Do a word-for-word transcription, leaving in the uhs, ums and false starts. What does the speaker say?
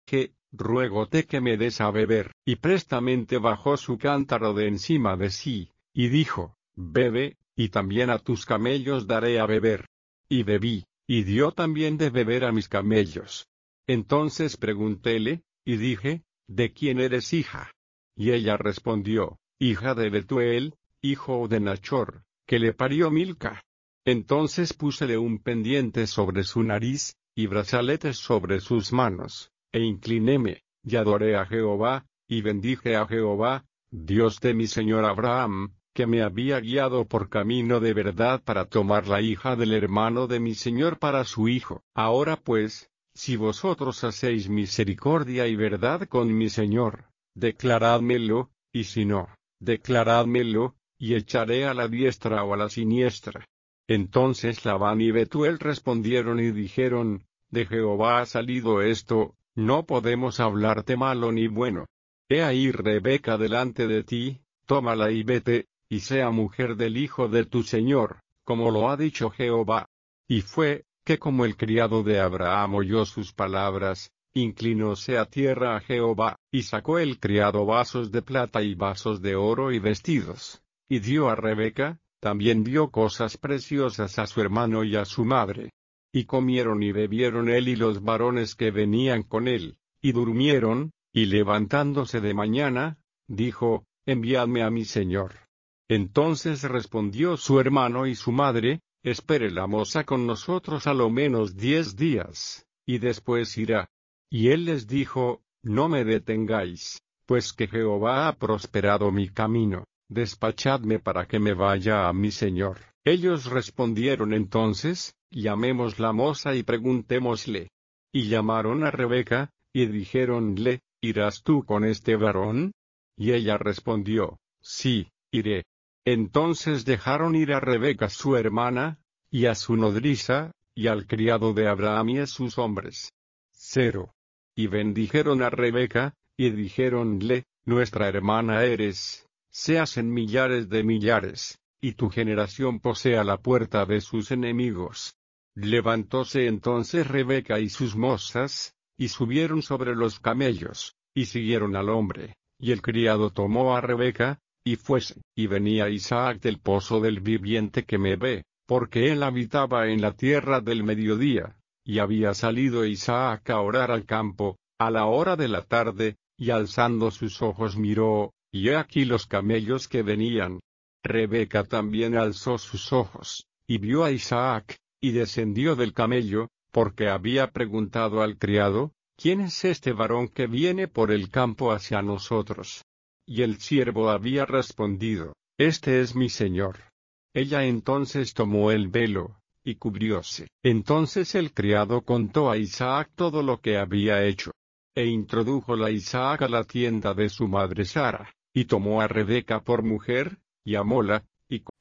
dije, ruégote que me des a beber. Y prestamente bajó su cántaro de encima de sí, y dijo, bebe, y también a tus camellos daré a beber. Y bebí, y dio también de beber a mis camellos. Entonces preguntéle, y dije, ¿de quién eres hija? Y ella respondió, hija de Betuel, hijo de Nachor, que le parió Milca. Entonces púsele un pendiente sobre su nariz, y brazaletes sobre sus manos, e inclinéme, y adoré a Jehová, y bendije a Jehová, Dios de mi señor Abraham, que me había guiado por camino de verdad para tomar la hija del hermano de mi señor para su hijo. Ahora pues, si vosotros hacéis misericordia y verdad con mi señor, declarádmelo, y si no, declarádmelo, y echaré a la diestra o a la siniestra. Entonces Labán y Betuel respondieron y dijeron, de Jehová ha salido esto, no podemos hablarte malo ni bueno. He ahí Rebeca delante de ti, tómala y vete, y sea mujer del hijo de tu señor, como lo ha dicho Jehová. Y fue, que como el criado de Abraham oyó sus palabras, inclinóse a tierra a Jehová, y sacó el criado vasos de plata y vasos de oro y vestidos, y dio a Rebeca, también dio cosas preciosas a su hermano y a su madre. Y comieron y bebieron él y los varones que venían con él, y durmieron, y levantándose de mañana, dijo, enviadme a mi señor. Entonces respondió su hermano y su madre, espere la moza con nosotros a lo menos diez días, y después irá. Y él les dijo, no me detengáis, pues que Jehová ha prosperado mi camino, despachadme para que me vaya a mi señor. Ellos respondieron entonces, llamemos la moza y preguntémosle. Y llamaron a Rebeca, y dijéronle, ¿irás tú con este varón? Y ella respondió, sí, iré. Entonces dejaron ir a Rebeca su hermana, y a su nodriza, y al criado de Abraham y a sus hombres. Cero. Y bendijeron a Rebeca, y dijéronle, nuestra hermana eres, seas en millares de millares, y tu generación posea la puerta de sus enemigos. Levantóse entonces Rebeca y sus mozas, y subieron sobre los camellos, y siguieron al hombre, y el criado tomó a Rebeca, y fuese, y venía Isaac del pozo del viviente que me ve, porque él habitaba en la tierra del mediodía, y había salido Isaac a orar al campo, a la hora de la tarde, y alzando sus ojos miró, y he aquí los camellos que venían. Rebeca también alzó sus ojos, y vio a Isaac, y descendió del camello, porque había preguntado al criado, ¿quién es este varón que viene por el campo hacia nosotros? Y el siervo había respondido, este es mi señor. Ella entonces tomó el velo, y cubrióse. Entonces el criado contó a Isaac todo lo que había hecho. E introdújola Isaac a la tienda de su madre Sara, y tomó a Rebeca por mujer, y amóla, y